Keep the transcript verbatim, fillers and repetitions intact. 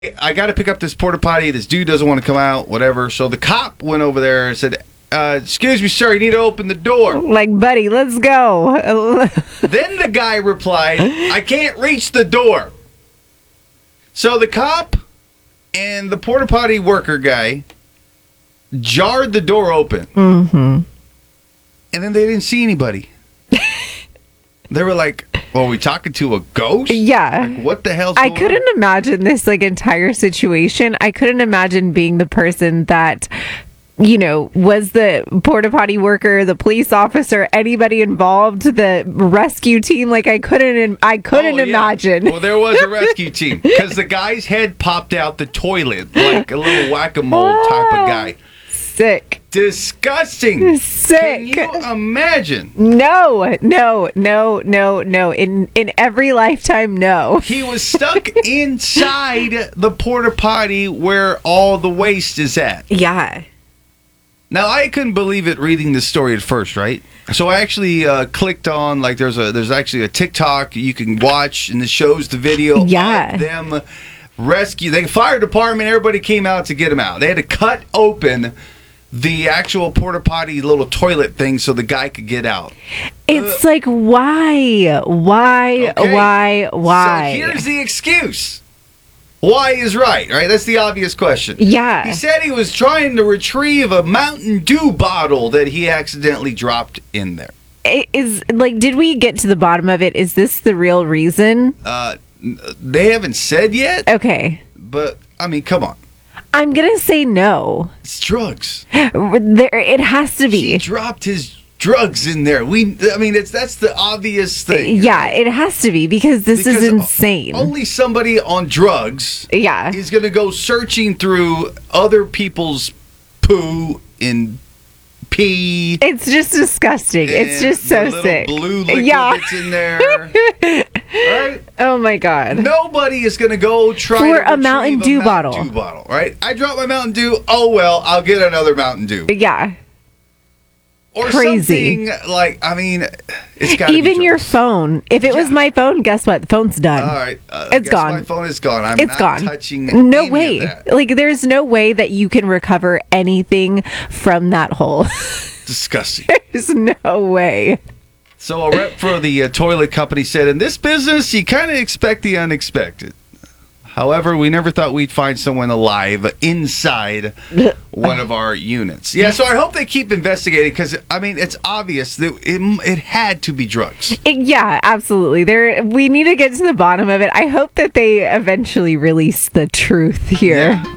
I got to pick up this porta potty. This dude doesn't want to come out, whatever. So the cop went over there and said, uh, excuse me, sir, you need to open the door. Like, buddy, let's go. Then the guy replied, I can't reach the door. So the cop and the porta potty worker guy jarred the door open. Mm-hmm. And then they didn't see anybody. They were like, well, are we talking to a ghost? Yeah. Like, what the hell? I couldn't on? imagine this like entire situation. I couldn't imagine being the person that, you know, was the porta potty worker, the police officer, anybody involved, the rescue team. Like I couldn't, I couldn't oh, yeah. imagine. Well, there was a rescue team because the guy's head popped out the toilet like a little whack-a-mole type of guy. Sick. Disgusting. Sick. Can you imagine? No, no, no, no, no. In in every lifetime, no. He was stuck inside the porta potty where all the waste is at. Yeah. Now I couldn't believe it reading this story at first, right? So I actually uh, clicked on like there's a there's actually a TikTok you can watch and it shows the video yeah. of them rescue. The fire department, everybody came out to get him out. They had to cut open the actual porta potty little toilet thing so the guy could get out. It's uh, like, why? Why? Okay. Why? Why? So here's the excuse. Why is right, right? That's the obvious question. Yeah. He said he was trying to retrieve a Mountain Dew bottle that he accidentally dropped in there. It is like, did we get to the bottom of it? Is this the real reason? Uh, they haven't said yet. Okay. But, I mean, come on. I'm going to say no. It's drugs. There, it has to be. He dropped his drugs in there. We, I mean, it's that's the obvious thing. Yeah, it has to be because this because is insane. Only somebody on drugs yeah. is going to go searching through other people's poo and pee. It's just disgusting. It's just so sick. Blue liquid yeah. that's in there. Right? Oh my God. Nobody is going to go try for to a Mountain Dew a bottle. Mountain Dew bottle, right? I dropped my Mountain Dew. Oh well, I'll get another Mountain Dew. Yeah. Or crazy. Something like, I mean, it's got even your phone. If it yeah. was my phone, guess what? The phone's done. All right, uh, it's gone. My phone is gone. I'm it's not gone. touching. No any way. Of that. Like there's no way that you can recover anything from that hole. Disgusting. There's no way. So a rep for the uh, toilet company said, in this business, you kind of expect the unexpected. However, we never thought we'd find someone alive inside one of our units. Yeah, so I hope they keep investigating because, I mean, it's obvious that it, it had to be drugs. It, yeah, absolutely. There, we need to get to the bottom of it. I hope that they eventually release the truth here. Yeah.